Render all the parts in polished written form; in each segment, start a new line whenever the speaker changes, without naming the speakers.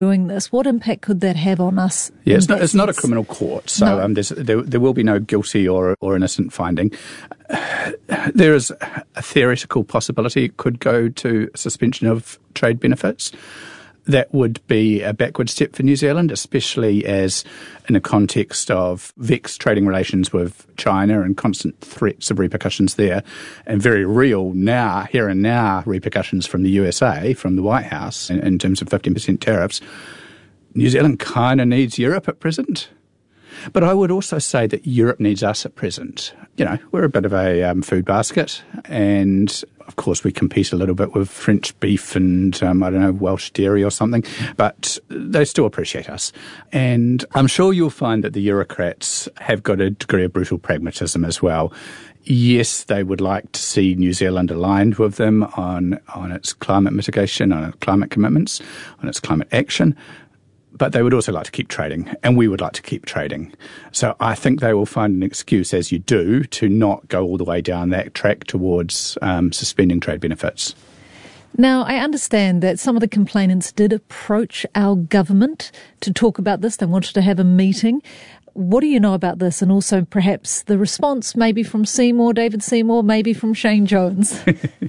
doing this? What impact could that have on us?
Yeah, it's not a criminal court, so no. There will be no guilty or innocent finding. There is a theoretical possibility it could go to suspension of trade benefits. That would be a backward step for New Zealand, especially as in the context of vexed trading relations with China and constant threats of repercussions there, and very real now, here and now, repercussions from the USA, from the White House, in terms of 15% tariffs. New Zealand kind of needs Europe at present. But I would also say that Europe needs us at present. You know, we're a bit of a food basket, and of course we compete a little bit with French beef and, Welsh dairy or something, but they still appreciate us. And I'm sure you'll find that the Eurocrats have got a degree of brutal pragmatism as well. Yes, they would like to see New Zealand aligned with them on its climate mitigation, on its climate commitments, on its climate action. But they would also like to keep trading, and we would like to keep trading. So I think they will find an excuse, as you do, to not go all the way down that track towards suspending trade benefits.
Now, I understand that some of the complainants did approach our government to talk about this. They wanted to have a meeting. What do you know about this? And also perhaps the response maybe from David Seymour, maybe from Shane Jones?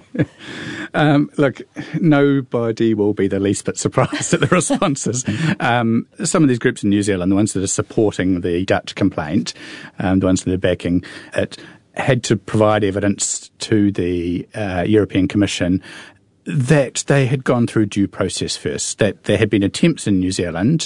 Look, nobody will be the least bit surprised at the responses. Some of these groups in New Zealand, the ones that are supporting the Dutch complaint, the ones that are backing it, had to provide evidence to the European Commission that they had gone through due process first, that there had been attempts in New Zealand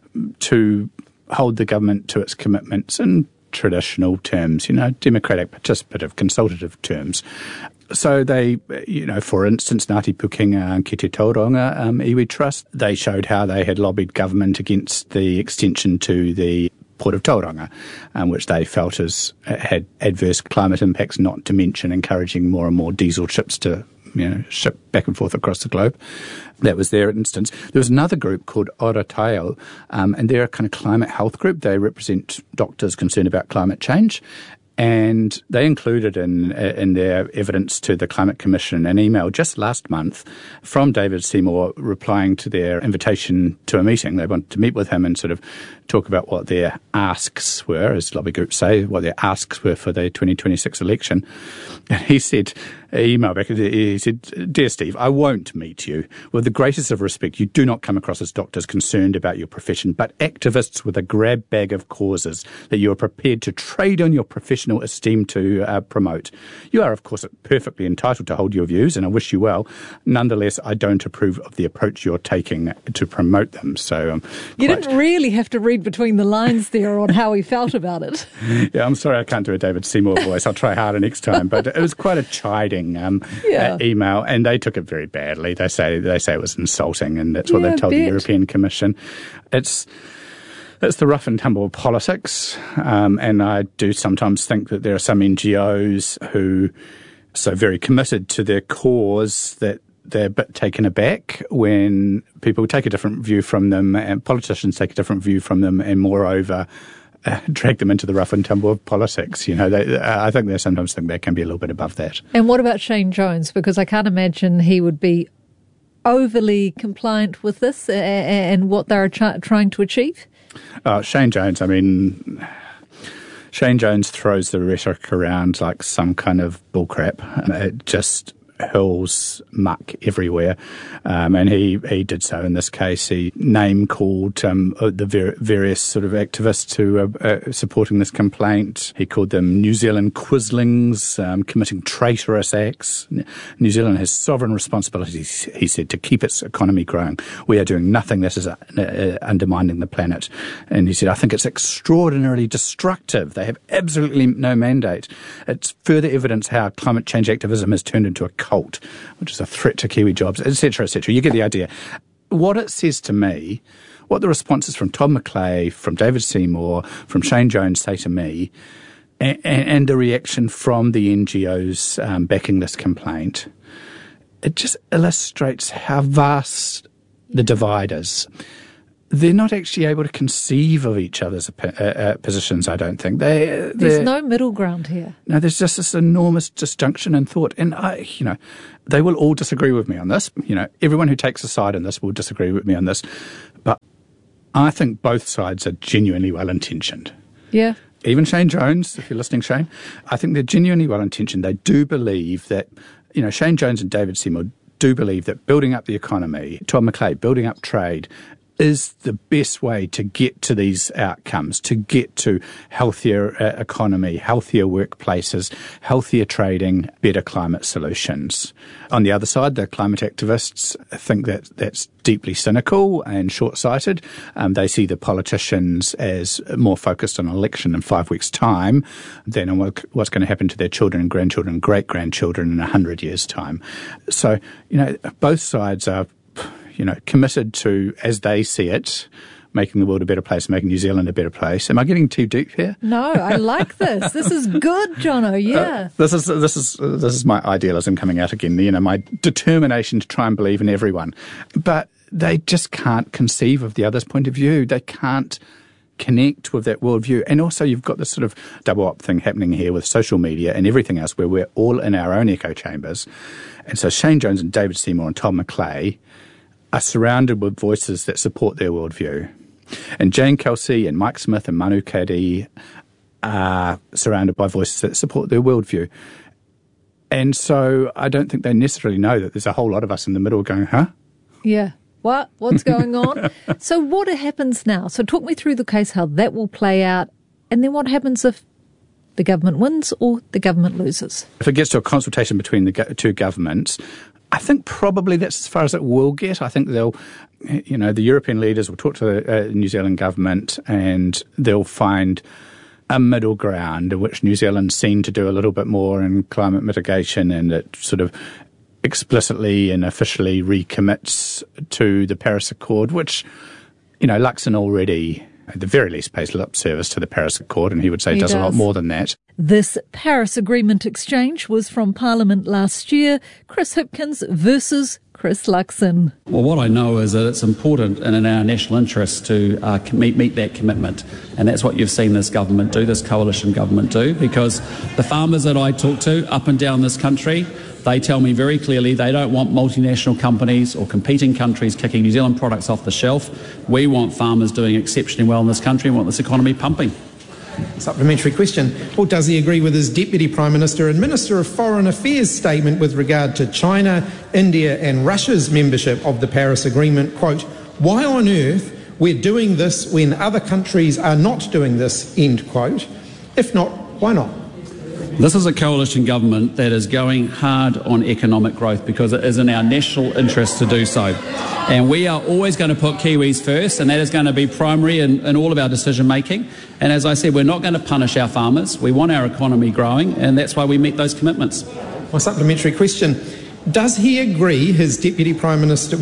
to hold the government to its commitments in traditional terms, democratic, participative, consultative terms. So they, for instance, Ngāti Pukenga Ki Te Tauranga Iwi Trust, they showed how they had lobbied government against the extension to the Port of Tauranga, which they felt had adverse climate impacts, not to mention encouraging more and more diesel ships to ship back and forth across the globe. That was their instance. There was another group called Ora Taio, and they're a kind of climate health group. They represent doctors concerned about climate change. And they included in their evidence to the Climate Commission an email just last month from David Seymour replying to their invitation to a meeting. They wanted to meet with him and sort of talk about what their asks were, as lobby groups say, what their asks were for the 2026 election. And he said, email back, he said, "Dear Steve, I won't meet you. With the greatest of respect, you do not come across as doctors concerned about your profession, but activists with a grab bag of causes that you are prepared to trade on your professional esteem to promote. You are, of course, perfectly entitled to hold your views, and I wish you well. Nonetheless, I don't approve of the approach you're taking to promote them." So
you didn't really have to read between the lines there on how he felt about it.
Yeah, I'm sorry I can't do a David Seymour voice. I'll try harder next time. But it was quite a chiding email, and they took it very badly. They say it was insulting, and that's what they've told the European Commission. It's the rough and tumble of politics, and I do sometimes think that there are some NGOs who are so very committed to their cause that they're a bit taken aback when people take a different view from them and politicians take a different view from them, and moreover drag them into the rough and tumble of politics. I think they sometimes think they can be a little bit above that.
And what about Shane Jones? Because I can't imagine he would be overly compliant with this and what they're trying to achieve.
Shane Jones throws the rhetoric around like some kind of bullcrap. It just hurls muck everywhere, and he did so in this case. He name-called the various sort of activists who are supporting this complaint. He called them New Zealand quislings, committing traitorous acts. New Zealand has sovereign responsibilities, he said, to keep its economy growing. We are doing nothing that is undermining the planet. And he said, I think it's extraordinarily destructive. They have absolutely no mandate. It's further evidence how climate change activism has turned into a cult, which is a threat to Kiwi jobs, etc., etc. You get the idea. What it says to me, what the responses from Todd McClay, from David Seymour, from Shane Jones say to me, and the reaction from the NGOs backing this complaint, it just illustrates how vast the divide is. They're not actually able to conceive of each other's positions, I don't think.
There's no middle ground here.
No, there's just this enormous disjunction in thought. And, they will all disagree with me on this. Everyone who takes a side in this will disagree with me on this. But I think both sides are genuinely well-intentioned.
Yeah.
Even Shane Jones, if you're listening, Shane, I think they're genuinely well-intentioned. They do believe that, Shane Jones and David Seymour do believe that building up the economy, Todd McClay, building up trade, is the best way to get to these outcomes, to get to healthier economy, healthier workplaces, healthier trading, better climate solutions. On the other side, the climate activists think that that's deeply cynical and short-sighted. They see the politicians as more focused on an election in 5 weeks' time than on what's going to happen to their children and grandchildren and great-grandchildren in 100 years' time. So, both sides are committed to, as they see it, making the world a better place, making New Zealand a better place. Am I getting too deep here?
No, I like this. This is good, Jono. Yeah.
This is my idealism coming out again. My determination to try and believe in everyone, but they just can't conceive of the other's point of view. They can't connect with that worldview. And also, you've got this sort of double up thing happening here with social media and everything else, where we're all in our own echo chambers. And so Shane Jones and David Seymour and Todd McClay are surrounded with voices that support their worldview. And Jane Kelsey and Mike Smith and Manu Kadhi are surrounded by voices that support their worldview. And so I don't think they necessarily know that there's a whole lot of us in the middle going, huh?
Yeah. What's going on? So what happens now? So talk me through the case, how that will play out, and then what happens if the government wins or the government loses?
If it gets to a consultation between the two governments, I think probably that's as far as it will get. I think the European leaders will talk to the New Zealand government and they'll find a middle ground in which New Zealand's seen to do a little bit more in climate mitigation, and it sort of explicitly and officially recommits to the Paris Accord, which, Luxon already, at the very least, pays lip service to the Paris Accord, and he would say does a lot more than that.
This Paris Agreement exchange was from Parliament last year. Chris Hipkins versus Chris Luxon.
Well, what I know is that it's important and in our national interest to meet that commitment. And that's what you've seen this government do, this coalition government do, because the farmers that I talk to up and down this country, they tell me very clearly they don't want multinational companies or competing countries kicking New Zealand products off the shelf. We want farmers doing exceptionally well in this country and want this economy pumping.
Supplementary question. Well, does he agree with his Deputy Prime Minister and Minister of Foreign Affairs statement with regard to China, India and Russia's membership of the Paris Agreement? Quote, why on earth we're doing this when other countries are not doing this, end quote. If not, why not?
This is a coalition government that is going hard on economic growth because it is in our national interest to do so. And we are always going to put Kiwis first, and that is going to be primary in all of our decision making. And as I said, we're not going to punish our farmers. We want our economy growing, and that's why we meet those commitments.
My supplementary question. Does he agree with his Deputy Prime Minister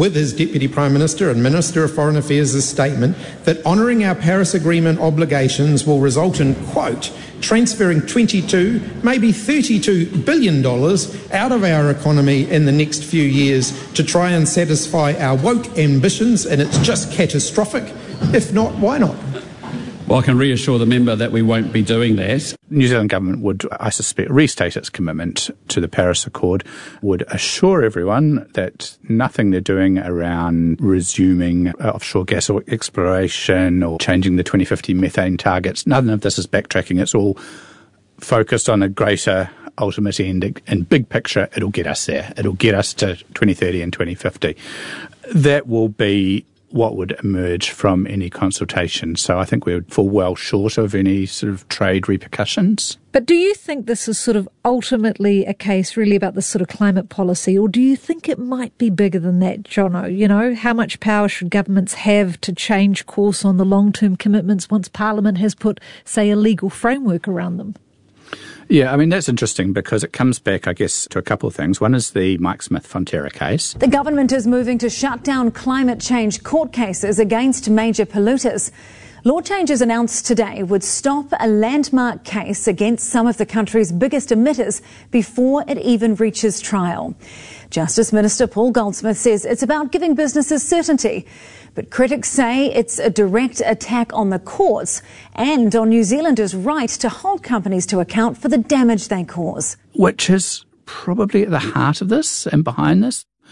and Minister of Foreign Affairs' statement that honouring our Paris Agreement obligations will result in, quote, transferring $22, maybe $32 billion out of our economy in the next few years to try and satisfy our woke ambitions, and it's just catastrophic? If not, why not?
Well, I can reassure the member that we won't be doing that.
New Zealand government would, I suspect, restate its commitment to the Paris Accord, would assure everyone that nothing they're doing around resuming offshore gas exploration or changing the 2050 methane targets, none of this is backtracking. It's all focused on a greater ultimate end. And big picture, it'll get us there. It'll get us to 2030 and 2050. That will be what would emerge from any consultation. So I think we would fall well short of any sort of trade repercussions.
But do you think this is sort of ultimately a case really about this sort of climate policy, or do you think it might be bigger than that, Jono? How much power should governments have to change course on the long-term commitments once Parliament has put, say, a legal framework around them?
Yeah, I mean, that's interesting because it comes back, I guess, to a couple of things. One is the Mike Smith Fonterra case.
The government is moving to shut down climate change court cases against major polluters. Law changes announced today would stop a landmark case against some of the country's biggest emitters before it even reaches trial. Justice Minister Paul Goldsmith says it's about giving businesses certainty. But critics say it's a direct attack on the courts and on New Zealanders' right to hold companies to account for the damage they cause.
Which is probably at the heart of this and behind this.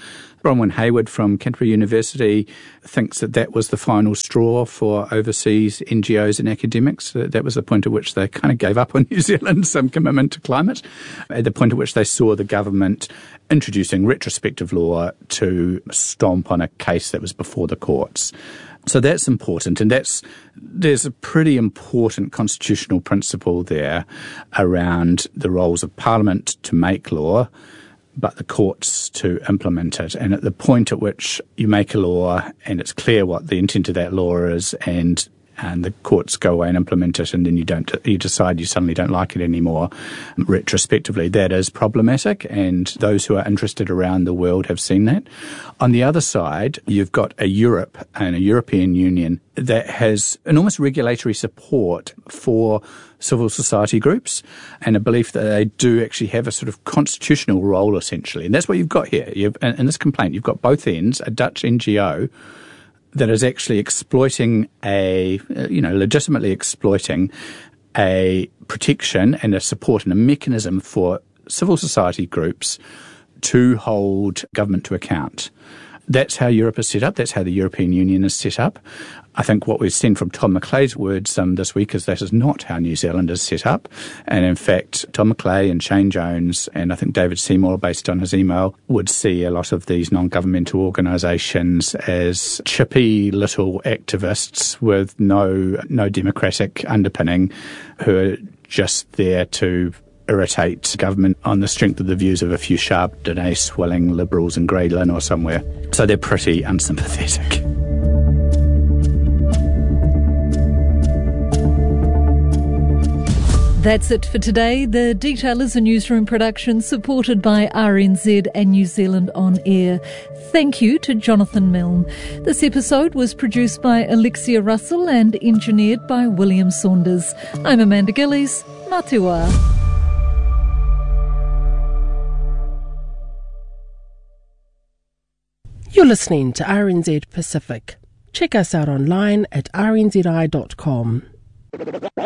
Bronwyn Hayward from Canterbury University thinks that was the final straw for overseas NGOs and academics. That was the point at which they kind of gave up on New Zealand, some commitment to climate, at the point at which they saw the government introducing retrospective law to stomp on a case that was before the courts. So that's important, and there's a pretty important constitutional principle there around the roles of Parliament to make law, but the courts to implement it. And at the point at which you make a law and it's clear what the intent of that law is, and the courts go away and implement it, and then you decide you suddenly don't like it anymore retrospectively, that is problematic, and those who are interested around the world have seen that. On the other side, you've got a Europe and a European Union that has enormous regulatory support for civil society groups, and a belief that they do actually have a sort of constitutional role, essentially. And that's what you've got here. In this complaint, you've got both ends, a Dutch NGO that is actually exploiting legitimately exploiting a protection and a support and a mechanism for civil society groups to hold government to account. That's how Europe is set up. That's how the European Union is set up. I think what we've seen from Tom Macleay's words this week is that is not how New Zealand is set up. And in fact, Tom Macleay and Shane Jones and I think David Seymour, based on his email, would see a lot of these non-governmental organisations as chippy little activists with no democratic underpinning, who are just there to irritate government on the strength of the views of a few sharp Dene swilling liberals in Grey Lynn or somewhere. So they're pretty unsympathetic.
That's it for today. The Detail is a newsroom production supported by RNZ and New Zealand On Air. Thank you to Jonathan Milne. This episode was produced by Alexia Russell and engineered by William Saunders. I'm Amanda Gillies. Mā te wā.
You're listening to RNZ Pacific. Check us out online at rnzi.com.